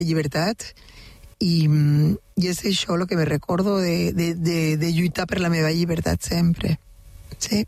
llibertat, i és això el que me recordo de lluitar per la meva llibertat sempre. Sí.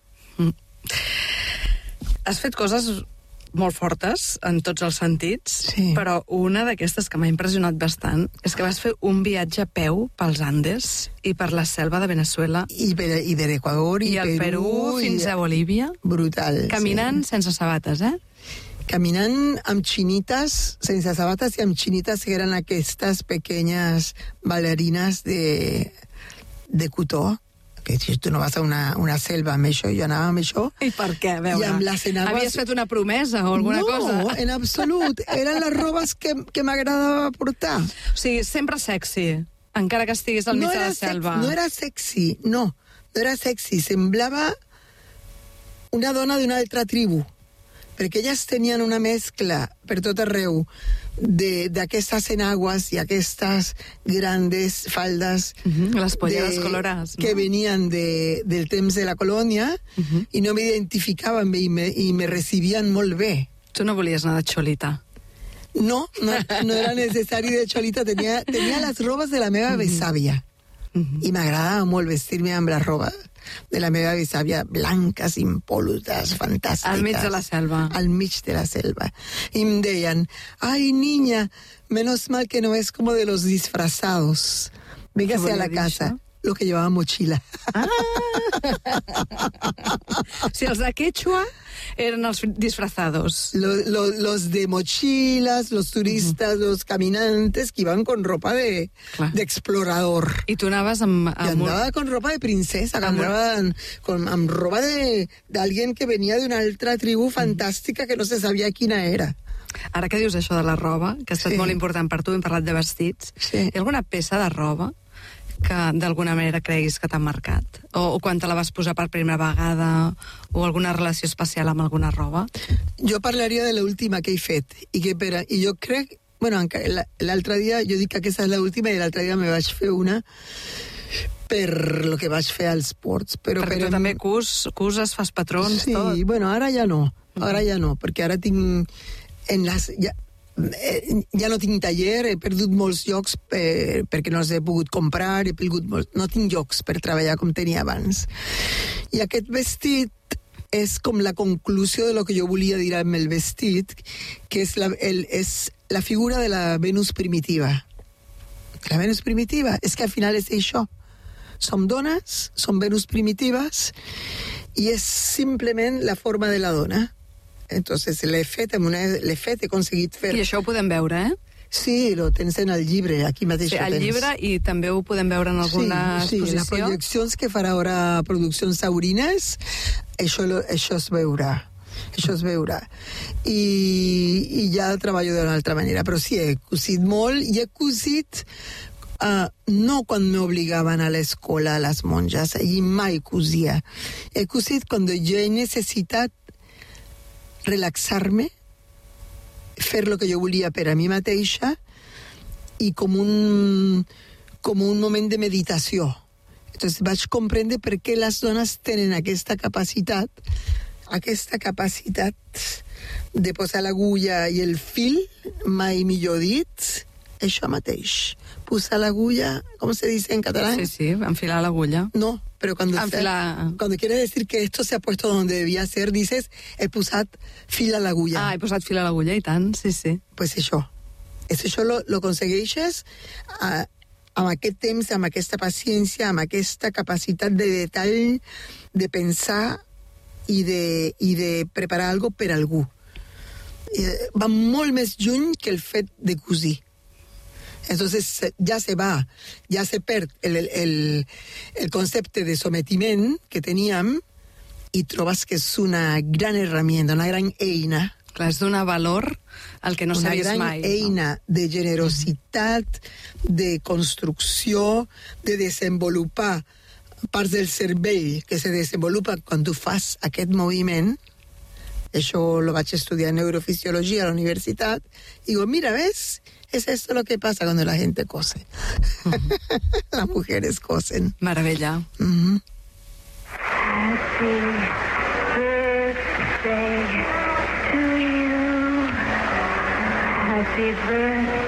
Has fet coses molt fortes en tots els sentits, sí. Però una d'aquestes que m'ha impressionat bastant és que vas fer un viatge a peu pels Andes i per la selva de Venezuela i de l'Equador i el Perú fins a Bolívia. Brutal. Caminant sense sabates, Caminant amb xinites, sense sabates, i amb xinites que eren aquestes pequeñas ballarines de cotó. Que si tu no vas a una selva amb això, jo anava amb això. I per què? A veure, i amb les enaguas... Havies fet una promesa o alguna cosa? No, en absolut. Eren les robes que m'agradava portar. O sigui, sempre sexy, encara que estiguis al mig de la selva. No era sexy, no era sexy. Semblava una dona d'una altra tribu, perquè elles tenien una mescla per tot arreu d'aquestes enaguas i aquestes grandes faldes les polleres colorades, no? Que venien del temps de la colònia i no m'identificaven bé i me recibien molt bé. Tu no volies anar de xolita? No era necessari de xolita, tenia les robes de la meva besàvia i m'agradava molt vestir-me amb les robes de la meva besàvia, blanques, impolutas, fantàstiques. Al mig de la selva. Al mig de la selva. I em deien, ay, niña, menos mal que no es como de los disfrazados. Véngase a la casa. Lo que llevaba mochila. Si els de Quechua eren els disfrazados. Los de mochilas, los turistas, los caminantes que iban con ropa de explorador. I tu anaves amb... I andava con ropa de princesa, amb roba d'alguen que venia d'una altra tribu fantàstica que no se sabia quina era. Ara que dius això de la roba, que ha estat molt important per tu, hem parlat de vestits, hi ha alguna peça de roba que d'alguna manera creguis que t'ha marcat? O quan te la vas posar per primera vegada, o alguna relació especial amb alguna roba? Jo parlaria de l'última que he fet, i jo crec, l'altre dia, jo dic que aquesta és l'última, i l'altre dia me vaig fer una per lo que vaig fer als ports. Perquè tu també cuses, fas patrons, tot. Sí, ara ja no, perquè ara tinc... Ja no tinc taller, he perdut molts llocs perquè no els he pogut comprar, no tinc llocs per treballar com tenia abans. I aquest vestit és com la conclusió de lo que jo volia dir amb el vestit, que és la figura de la Venus primitiva. La Venus primitiva és que al final és això. Som dones, som Venus primitives, i és simplement la forma de la dona. Entonces l'he fet, he aconseguit fer... I això ho podem veure, Sí, lo tens en el llibre, aquí mateix ho tens. Al llibre, i també ho podem veure en alguna exposició? Sí, les projeccions que farà ara Produccions Taurines, això es veurà. Això es veurà. I ja treballo d'una altra manera, però sí, he cosit molt, i he cosit... no quan m'obligaven a l'escola, a les monges, allí mai cosia. He cosit quan jo he necessitat relaxar-me, fer lo que jo volia per a mi mateixa, i com un moment de meditació. Entonces vaig comprendre per què les dones tenen aquesta capacitat de posar l'agulla i el fil, mai millor dit, això mateix. Posar l'agulla, com se dice en catalán? Sí, enfilar l'agulla. No, pero cuando quiere decir que esto se ha puesto donde debía ser, dices, he posat fil a l'agulla. He posat fil a l'agulla, i tant, sí. Pues això. Això lo aconsegueixes amb aquest temps, amb aquesta paciència, amb aquesta capacitat de detall, de pensar i de preparar algo per algú. Va molt més lluny que el fet de cosir. Entonces ya se perd el concepte de sometiment que teníem, i trobes que és una gran herramienta, una gran eina. Clar, és donar valor al que no s'ha vist mai. Una gran eina de generositat, de construcció, de desenvolupar parts del cervell que se desenvolupa quan tu fas aquest moviment. Això lo vaig estudiar en neurofisiologia a la universitat. I digo, mira, ¿ves? Es esto lo que pasa cuando la gente cose. Las mujeres cosen. Maravilla. Happy birthday to you. Happy birthday.